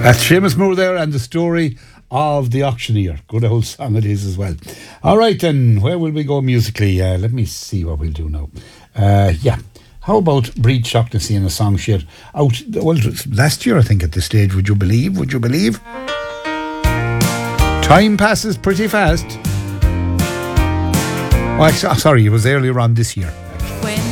That's Seamus Moore there, and the story of the auctioneer. Good old song it is as well. All right then, where will we go musically? Let me see what we'll do now. Yeah. How about Breed Shaughnessy in a song she had out, well, last year I think at this stage, would you believe? Would you believe? Time passes pretty fast. Oh, sorry, it was earlier on this year.